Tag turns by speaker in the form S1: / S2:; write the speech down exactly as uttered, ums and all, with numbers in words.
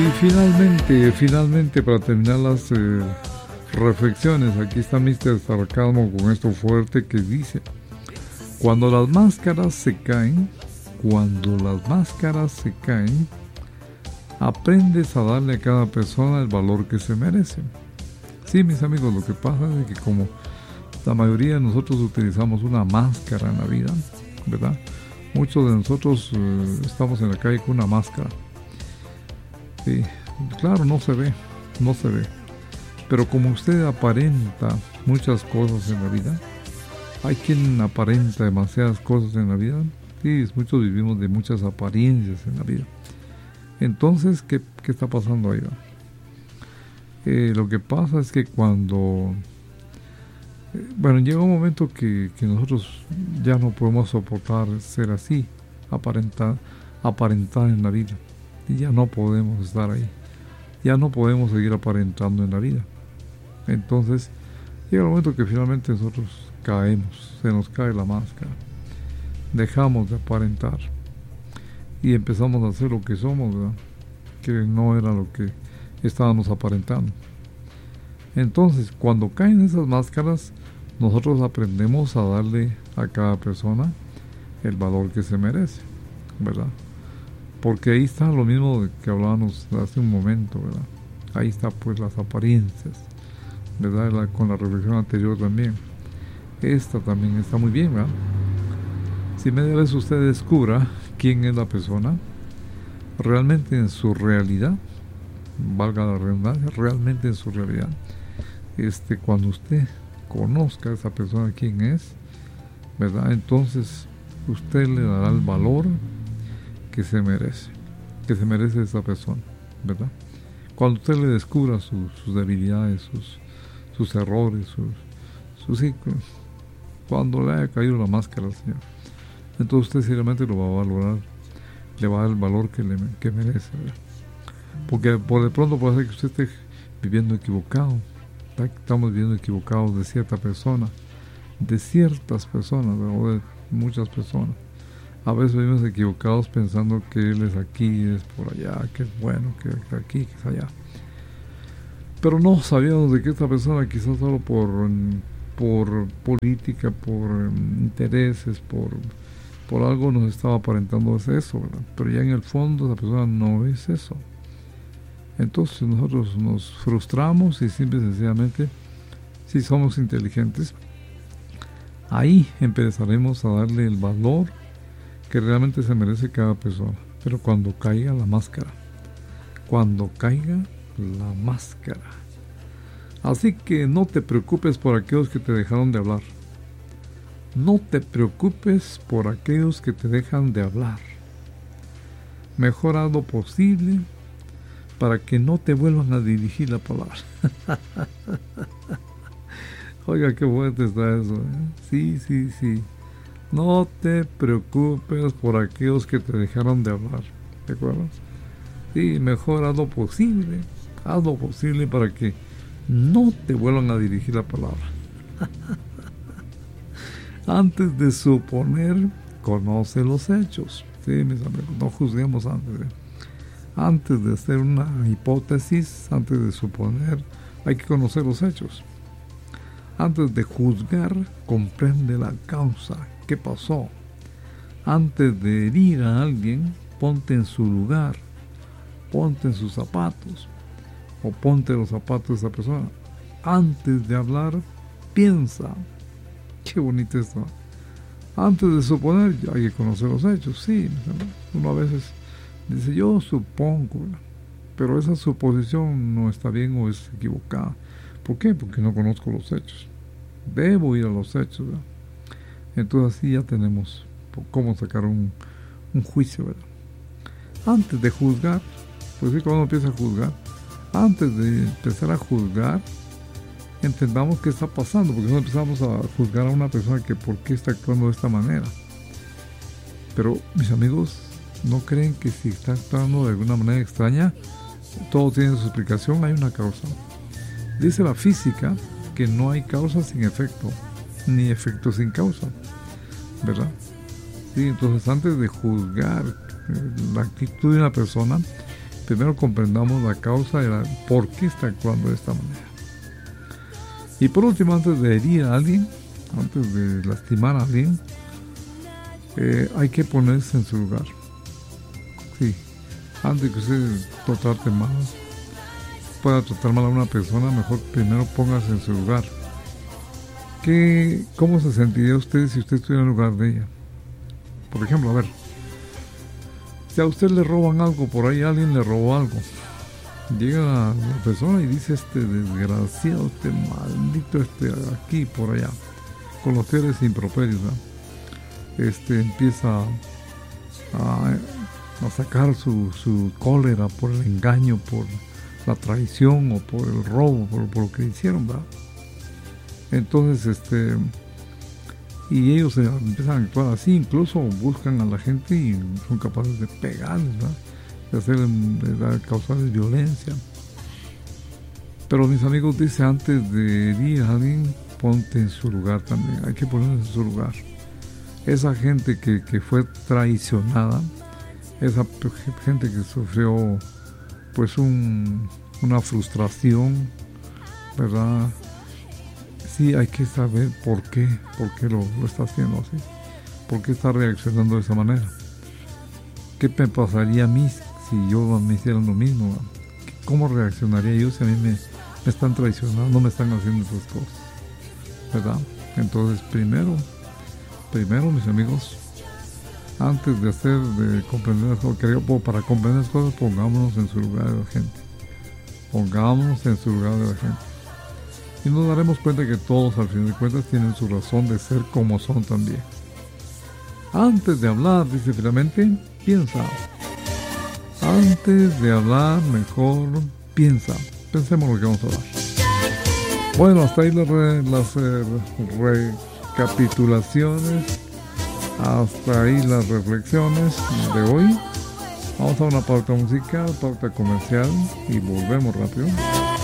S1: finalmente, finalmente para terminar las eh, reflexiones, aquí está míster Sarcasmo con esto fuerte que dice: cuando las máscaras se caen, cuando las máscaras se caen, aprendes a darle a cada persona el valor que se merece. Sí, mis amigos, lo que pasa es que como la mayoría de nosotros utilizamos una máscara en la vida, ¿verdad? Muchos de nosotros eh, estamos en la calle con una máscara. Sí, claro, no se ve, no se ve. Pero como usted aparenta muchas cosas en la vida, hay quien aparenta demasiadas cosas en la vida. Sí, muchos vivimos de muchas apariencias en la vida. Entonces, ¿qué, qué está pasando ahí? Eh, lo que pasa es que cuando... Eh, bueno, llega un momento que, que nosotros ya no podemos soportar ser así, aparentar, aparentar en la vida. Y ya no podemos estar ahí. Ya no podemos seguir aparentando en la vida. Entonces, llega el momento que finalmente nosotros caemos, se nos cae la máscara. Dejamos de aparentar. Y empezamos a hacer lo que somos, ¿verdad? Que no era lo que estábamos aparentando. Entonces, cuando caen esas máscaras, nosotros aprendemos a darle a cada persona el valor que se merece, ¿verdad? Porque ahí está lo mismo que hablábamos hace un momento, ¿verdad? Ahí está pues las apariencias, ¿verdad? La, con la reflexión anterior también. Esta también está muy bien, ¿verdad? Si media vez usted descubra quién es la persona, realmente en su realidad, valga la redundancia, realmente en su realidad, este, cuando usted conozca a esa persona quién es, ¿verdad? Entonces usted le dará el valor que se merece, que se merece esa persona, ¿verdad? Cuando usted le descubra su, sus debilidades, sus, sus errores, sus, sus ciclos, cuando le haya caído la máscara al Señor, entonces usted seriamente lo va a valorar, le va a dar el valor que, le, que merece, ¿verdad? Porque por de pronto puede ser que usted esté viviendo equivocado, ¿verdad? Estamos viviendo equivocados de cierta persona, de ciertas personas, ¿verdad? O de muchas personas. A veces vivimos equivocados pensando que Él es aquí, es por allá, que es bueno, que es aquí, que es allá. Pero no sabíamos de que esta persona, quizás solo por, por política, por intereses, por, por algo nos estaba aparentando es eso, ¿verdad? Pero ya en el fondo esa persona no es eso. Entonces nosotros nos frustramos y simple y sencillamente, si somos inteligentes, ahí empezaremos a darle el valor que realmente se merece cada persona. Pero cuando caiga la máscara, cuando caiga la máscara. Así que no te preocupes por aquellos que te dejaron de hablar. No te preocupes por aquellos que te dejan de hablar. Mejor haz lo posible para que no te vuelvan a dirigir la palabra. Oiga, qué fuerte está eso, ¿eh? Sí, sí, sí. No te preocupes por aquellos que te dejaron de hablar, ¿de acuerdo? Sí, mejor haz lo posible, haz lo posible para que no te vuelvan a dirigir la palabra. Antes de suponer, conoce los hechos. Sí, mis amigos, no juzguemos antes de, antes de hacer una hipótesis, antes de suponer, hay que conocer los hechos. Antes de juzgar, comprende la causa. ¿Qué pasó? Antes de herir a alguien, ponte en su lugar, ponte en sus zapatos, o ponte los zapatos de esa persona. Antes de hablar, piensa. Qué bonito esto. Antes de suponer, hay que conocer los hechos. Sí, uno a veces dice, yo supongo, pero esa suposición no está bien o es equivocada. ¿Por qué? Porque no conozco los hechos. Debo ir a los hechos, ¿verdad? Entonces así ya tenemos cómo sacar un, un juicio, ¿verdad? Antes de juzgar, pues sí, cuando uno empieza a juzgar, antes de empezar a juzgar, entendamos qué está pasando, porque no empezamos a juzgar a una persona que por qué está actuando de esta manera. Pero mis amigos, ¿no creen que si está actuando de alguna manera extraña, todo tiene su explicación? Hay una causa. Dice la física que no hay causa sin efecto, ni efecto sin causa, ¿verdad? Sí, entonces antes de juzgar la actitud de una persona, primero comprendamos la causa y la, por qué está actuando de esta manera. Y por último, antes de herir a alguien, antes de lastimar a alguien, eh, hay que ponerse en su lugar. Sí, antes de que usted lo trate mal, pueda tratar mal a una persona, mejor primero póngase en su lugar. ¿Qué, ¿Cómo se sentiría usted si usted estuviera en el lugar de ella? Por ejemplo, a ver, si a usted le roban algo, por ahí alguien le robó algo, llega la, la persona y dice: este desgraciado, este maldito, este aquí, por allá, con los peores improperios, ¿no? Este empieza a, a sacar su, su cólera por el engaño, por la traición o por el robo, por, por lo que hicieron, ¿verdad? Entonces, este, y ellos eh, empiezan a actuar así, incluso buscan a la gente y son capaces de pegarles, ¿verdad? De hacer, de causarles violencia. Pero mis amigos, dice, antes de herir a alguien, ponte en su lugar también. Hay que ponerse en su lugar. Esa gente que, que fue traicionada, esa gente que sufrió pues un, una frustración, ¿verdad? Sí, hay que saber por qué, por qué lo, lo está haciendo así, por qué está reaccionando de esa manera. ¿Qué me pasaría a mí si yo me hicieran lo mismo? ¿Cómo reaccionaría yo si a mí me, me están traicionando, no me están haciendo esas cosas? ¿Verdad? Entonces, primero, primero, mis amigos, antes de hacer, de comprender las cosas, para comprender las cosas, pongámonos en su lugar de la gente. Pongámonos en su lugar de la gente. Y nos daremos cuenta que todos, al fin de cuentas, tienen su razón de ser como son también. Antes de hablar, dice finalmente, piensa. Antes de hablar, mejor piensa. Pensemos lo que vamos a hablar. Bueno, hasta ahí las, re, las eh, recapitulaciones. Hasta ahí las reflexiones de hoy. Vamos a una pauta musical, pauta comercial y volvemos rápido.